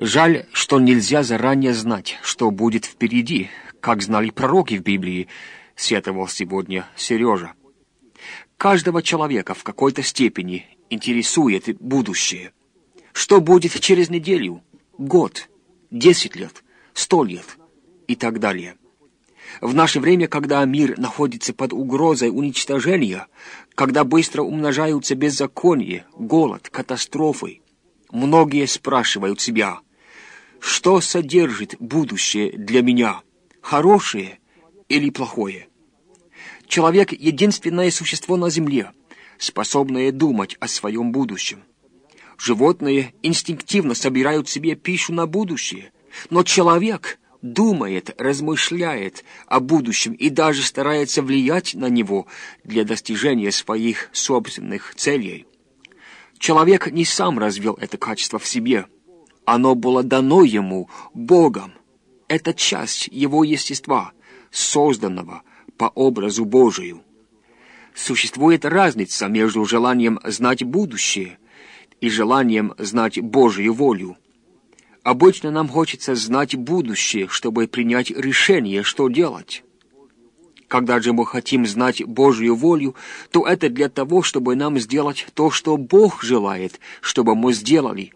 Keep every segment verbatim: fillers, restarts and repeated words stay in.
Жаль, что нельзя заранее знать, что будет впереди, как знали пророки в Библии, сетовал сегодня Сережа. Каждого человека в какой-то степени интересует будущее. Что будет через неделю, год, десять лет, сто лет и так далее. В наше время, когда мир находится под угрозой уничтожения, когда быстро умножаются беззаконие, голод, катастрофы, многие спрашивают себя, что содержит будущее для меня, хорошее или плохое? Человек — единственное существо на земле, способное думать о своем будущем. Животные инстинктивно собирают себе пищу на будущее, но человек думает, размышляет о будущем и даже старается влиять на него для достижения своих собственных целей. Человек не сам развил это качество в себе. Оно было дано ему Богом. Это часть его естества, созданного по образу Божию. Существует разница между желанием знать будущее и желанием знать Божью волю. Обычно нам хочется знать будущее, чтобы принять решение, что делать. Когда же мы хотим знать Божью волю, то это для того, чтобы нам сделать то, что Бог желает, чтобы мы сделали.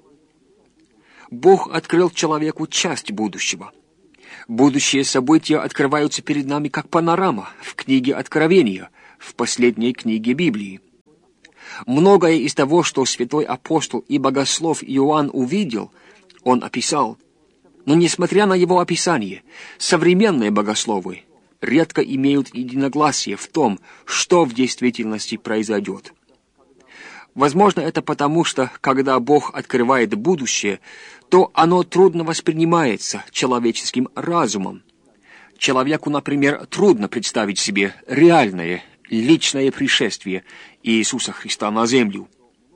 Бог открыл человеку часть будущего. Будущие события открываются перед нами как панорама в книге Откровения, в последней книге Библии. Многое из того, что святой апостол и богослов Иоанн увидел, он описал. Но несмотря на его описание, современные богословы редко имеют единогласие в том, что в действительности произойдет. Возможно, это потому, что, когда Бог открывает будущее, то оно трудно воспринимается человеческим разумом. Человеку, например, трудно представить себе реальное, личное пришествие Иисуса Христа на землю.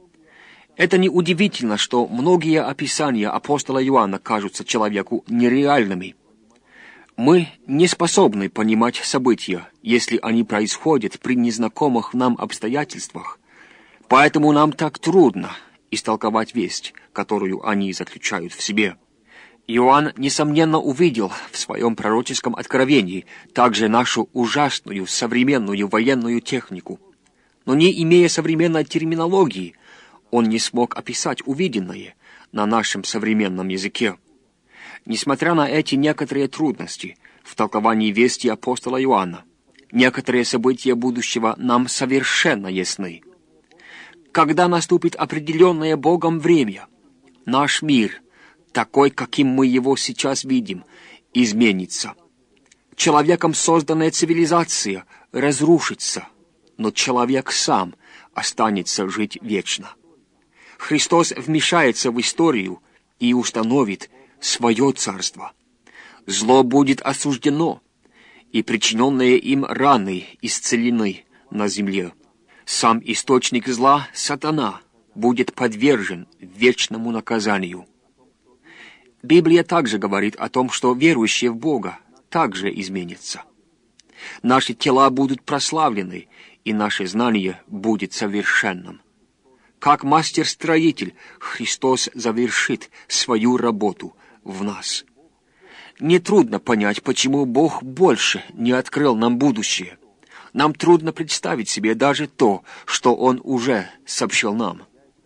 Это неудивительно, что многие описания апостола Иоанна кажутся человеку нереальными. Мы не способны понимать события, если они происходят при незнакомых нам обстоятельствах, поэтому нам так трудно истолковать весть, которую они заключают в себе. Иоанн, несомненно, увидел в своем пророческом откровении также нашу ужасную современную военную технику. Но не имея современной терминологии, он не смог описать увиденное на нашем современном языке. Несмотря на эти некоторые трудности в толковании вести апостола Иоанна, некоторые события будущего нам совершенно ясны. Когда наступит определенное Богом время, наш мир, такой, каким мы его сейчас видим, изменится. Человеком созданная цивилизация разрушится, но человек сам останется жить вечно. Христос вмешается в историю и установит свое царство. Зло будет осуждено, и причиненные им раны исцелены на земле. Сам источник зла, сатана, будет подвержен вечному наказанию. Библия также говорит о том, что верующие в Бога также изменятся. Наши тела будут прославлены, и наше знание будет совершенным. Как мастер-строитель, Христос завершит свою работу в нас. Нетрудно понять, почему Бог больше не открыл нам будущее. Нам трудно представить себе даже то, что Он уже сообщил нам.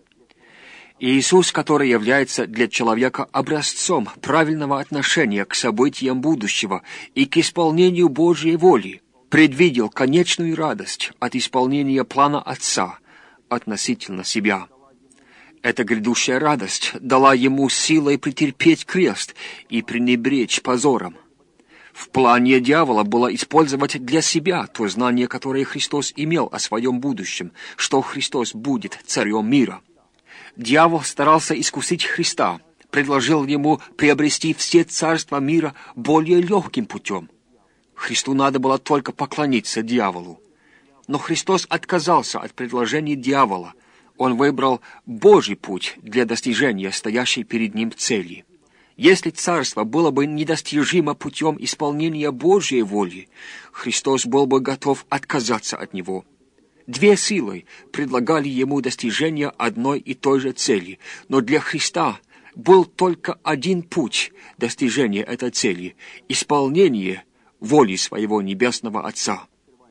Иисус, который является для человека образцом правильного отношения к событиям будущего и к исполнению Божьей воли, предвидел конечную радость от исполнения плана Отца относительно себя. Эта грядущая радость дала ему силой претерпеть крест и пренебречь позором. В плане дьявола было использовать для себя то знание, которое Христос имел о своем будущем, что Христос будет царем мира. Дьявол старался искусить Христа, предложил ему приобрести все царства мира более легким путем. Христу надо было только поклониться дьяволу. Но Христос отказался от предложений дьявола. Он выбрал Божий путь для достижения стоящей перед ним цели. Если царство было бы недостижимо путем исполнения Божьей воли, Христос был бы готов отказаться от него. Две силы предлагали ему достижение одной и той же цели, но для Христа был только один путь достижения этой цели — исполнение воли своего Небесного Отца.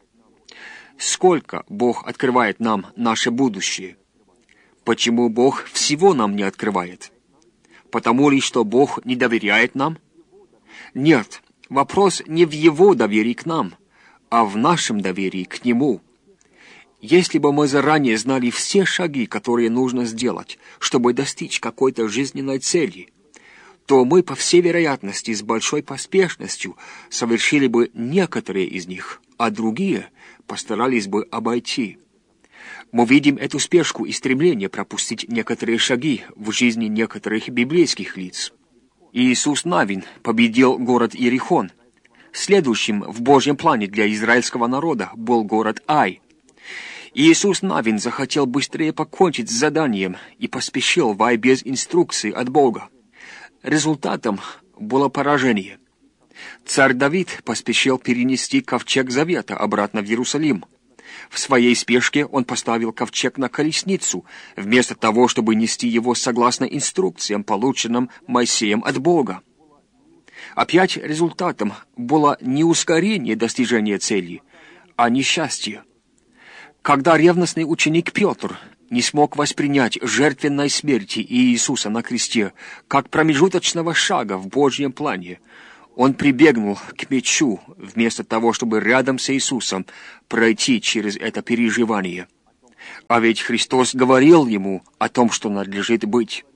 Сколько Бог открывает нам наше будущее? Почему Бог всего нам не открывает? Потому ли, что Бог не доверяет нам? Нет, вопрос не в Его доверии к нам, а в нашем доверии к Нему. Если бы мы заранее знали все шаги, которые нужно сделать, чтобы достичь какой-то жизненной цели, то мы, по всей вероятности, с большой поспешностью совершили бы некоторые из них, а другие постарались бы обойти. Мы видим эту спешку и стремление пропустить некоторые шаги в жизни некоторых библейских лиц. Иисус Навин победил город Иерихон. Следующим в Божьем плане для израильского народа был город Ай. Иисус Навин захотел быстрее покончить с заданием и поспешил в Ай без инструкции от Бога. Результатом было поражение. Царь Давид поспешил перенести ковчег Завета обратно в Иерусалим. В своей спешке он поставил ковчег на колесницу, вместо того, чтобы нести его согласно инструкциям, полученным Моисеем от Бога. Опять результатом было не ускорение достижения цели, а несчастье. Когда ревностный ученик Петр не смог воспринять жертвенной смерти Иисуса на кресте как промежуточного шага в Божьем плане, он прибегнул к мечу, вместо того, чтобы рядом с Иисусом пройти через это переживание. А ведь Христос говорил ему о том, что надлежит быть.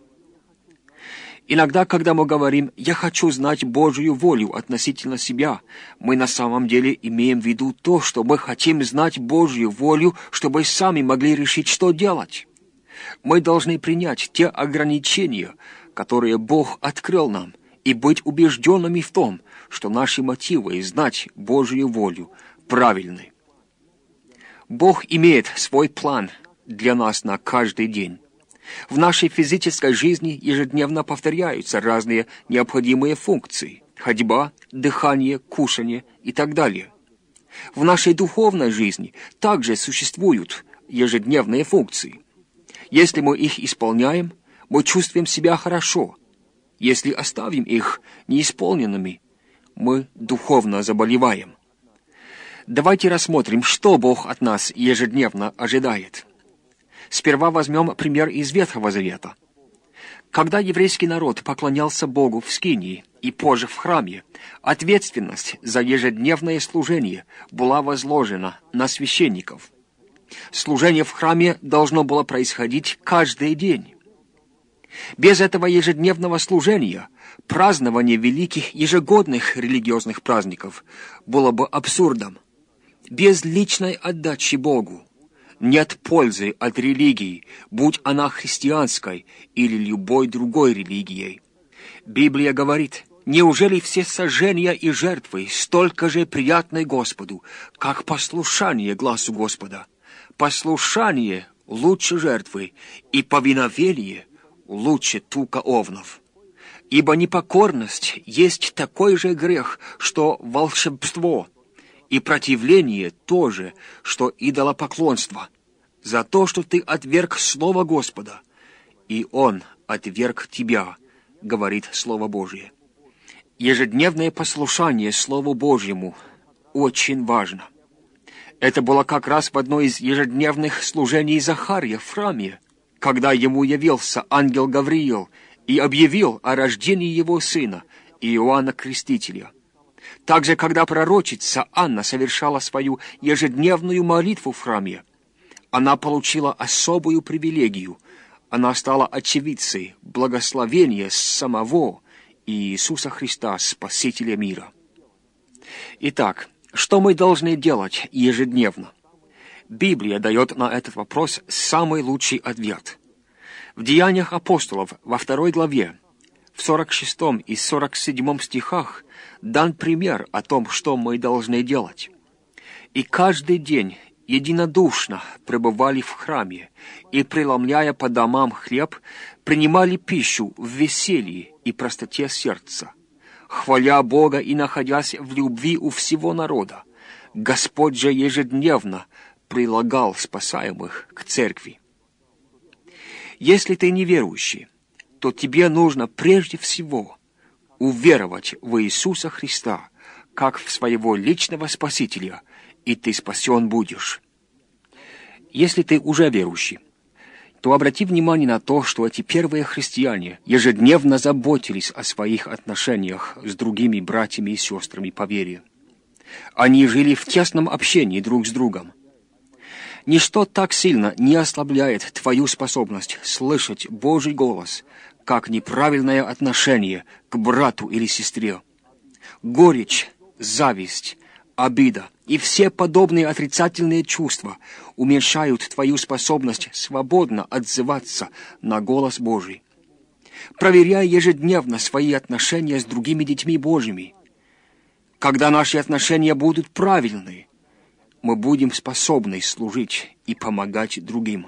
Иногда, когда мы говорим «я хочу знать Божью волю относительно себя», мы на самом деле имеем в виду то, что мы хотим знать Божью волю, чтобы сами могли решить, что делать. Мы должны принять те ограничения, которые Бог открыл нам, и быть убежденными в том, что наши мотивы знать Божью волю правильны. Бог имеет свой план для нас на каждый день. В нашей физической жизни ежедневно повторяются разные необходимые функции – ходьба, дыхание, кушание и так далее. В нашей духовной жизни также существуют ежедневные функции. Если мы их исполняем, мы чувствуем себя хорошо. Если оставим их неисполненными, мы духовно заболеваем. Давайте рассмотрим, что Бог от нас ежедневно ожидает. Сперва возьмем пример из Ветхого Завета. Когда еврейский народ поклонялся Богу в Скинии и позже в храме, ответственность за ежедневное служение была возложена на священников. Служение в храме должно было происходить каждый день. Без этого ежедневного служения празднование великих ежегодных религиозных праздников было бы абсурдом. Без личной отдачи Богу нет пользы от религии, будь она христианской или любой другой религией. Библия говорит: неужели все сожжения и жертвы столько же приятны Господу, как послушание гласу Господа? Послушание лучше жертвы, и повиновение лучше тука овнов. Ибо непокорность есть такой же грех, что волшебство, и противление то же, что идолопоклонство. За то, что ты отверг Слово Господа, и Он отверг тебя, говорит Слово Божие. Ежедневное послушание Слову Божьему очень важно. Это было как раз в одно из ежедневных служений Захария в храме, когда ему явился ангел Гавриил и объявил о рождении его сына, Иоанна Крестителя. Также, когда пророчица Анна совершала свою ежедневную молитву в храме, она получила особую привилегию. Она стала очевидцей благословения самого Иисуса Христа, Спасителя мира. Итак, что мы должны делать ежедневно? Библия дает на этот вопрос самый лучший ответ. В Деяниях апостолов во второй главе, в сорок шестом и сорок седьмом стихах дан пример о том, что мы должны делать. «И каждый день единодушно пребывали в храме, и, преломляя по домам хлеб, принимали пищу в веселье и простоте сердца, хваля Бога и находясь в любви у всего народа. Господь же ежедневно прилагал спасаемых к церкви». Если ты неверующий, то тебе нужно прежде всего уверовать в Иисуса Христа, как в своего личного Спасителя, и ты спасен будешь. Если ты уже верующий, то обрати внимание на то, что эти первые христиане ежедневно заботились о своих отношениях с другими братьями и сестрами по вере. Они жили в тесном общении друг с другом. Ничто так сильно не ослабляет твою способность слышать Божий голос, как неправильное отношение к брату или сестре. Горечь, зависть, обида и все подобные отрицательные чувства уменьшают твою способность свободно отзываться на голос Божий. Проверяй ежедневно свои отношения с другими детьми Божьими. Когда наши отношения будут правильны, мы будем способны служить и помогать другим.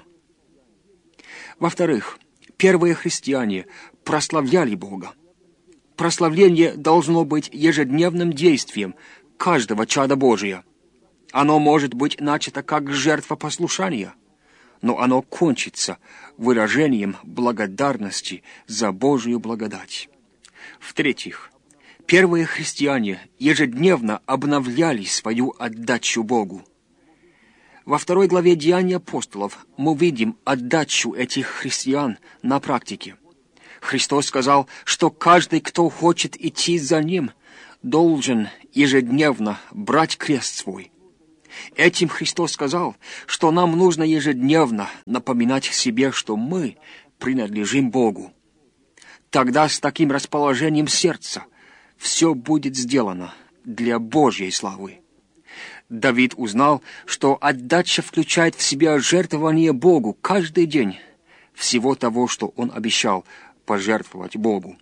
Во-вторых, первые христиане прославляли Бога. Прославление должно быть ежедневным действием каждого чада Божия. Оно может быть начато как жертва послушания, но оно кончится выражением благодарности за Божию благодать. В-третьих, первые христиане ежедневно обновляли свою отдачу Богу. Во второй главе Деяний апостолов мы видим отдачу этих христиан на практике. Христос сказал, что каждый, кто хочет идти за Ним, должен ежедневно брать крест свой. Этим Христос сказал, что нам нужно ежедневно напоминать себе, что мы принадлежим Богу. Тогда с таким расположением сердца все будет сделано для Божьей славы. Давид узнал, что отдача включает в себя жертвование Богу каждый день всего того, что он обещал пожертвовать Богу.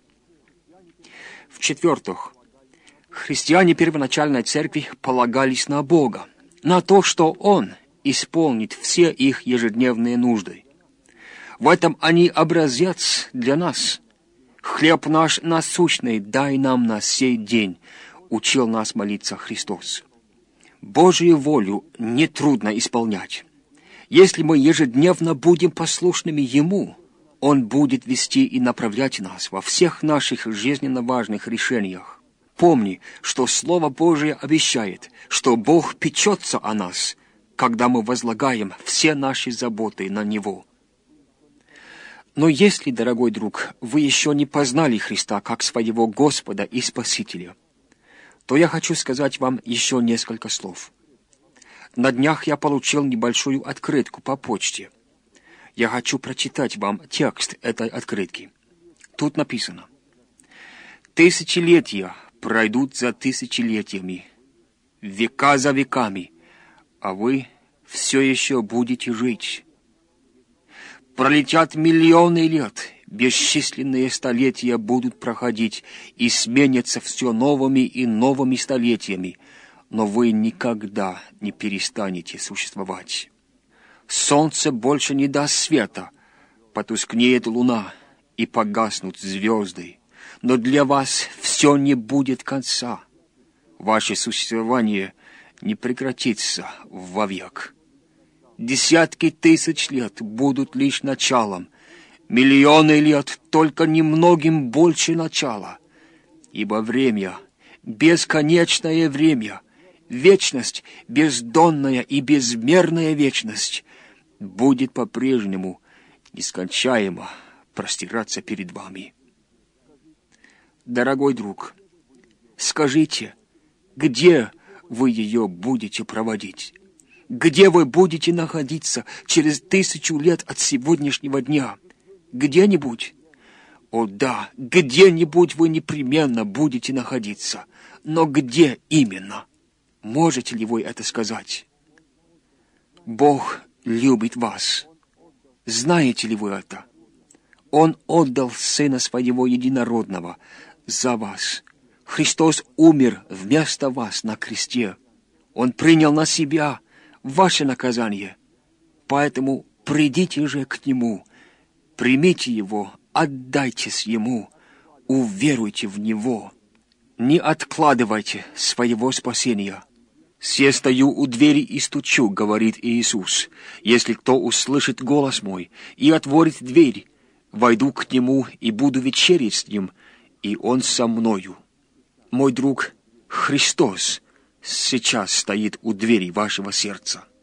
В-четвертых, христиане первоначальной церкви полагались на Бога, на то, что Он исполнит все их ежедневные нужды. В этом они образец для нас. «Хлеб наш насущный дай нам на сей день», учил нас молиться Христос. Божию волю нетрудно исполнять. Если мы ежедневно будем послушными Ему, Он будет вести и направлять нас во всех наших жизненно важных решениях. Помни, что Слово Божие обещает, что Бог печется о нас, когда мы возлагаем все наши заботы на Него. Но если, дорогой друг, вы еще не познали Христа как своего Господа и Спасителя, то я хочу сказать вам еще несколько слов. На днях я получил небольшую открытку по почте. Я хочу прочитать вам текст этой открытки. Тут написано: «Тысячелетия пройдут за тысячелетиями, века за веками, а вы все еще будете жить. Пролетят миллионы лет, бесчисленные столетия будут проходить и сменятся все новыми и новыми столетиями, но вы никогда не перестанете существовать. Солнце больше не даст света, потускнеет луна и погаснут звезды, но для вас все не будет конца. Ваше существование не прекратится вовек. Десятки тысяч лет будут лишь началом, миллионы лет только немногим больше начала, ибо время, бесконечное время, вечность, бездонная и безмерная вечность, будет по-прежнему нескончаемо простираться перед вами. Дорогой друг, скажите, где вы ее будете проводить? Где вы будете находиться через тысячу лет от сегодняшнего дня? Где-нибудь? О да, где-нибудь вы непременно будете находиться. Но где именно? Можете ли вы это сказать? Бог любит вас. Знаете ли вы это? Он отдал Сына Своего Единородного за вас. Христос умер вместо вас на кресте. Он принял на себя ваше наказание. Поэтому придите же к Нему, примите Его, отдайтесь Ему, уверуйте в Него. Не откладывайте своего спасения. «Се стою у двери и стучу», — говорит Иисус. «Если кто услышит голос мой и отворит дверь, войду к Нему и буду вечерить с Ним, и Он со мною. Мой друг, Христос сейчас стоит у двери вашего сердца.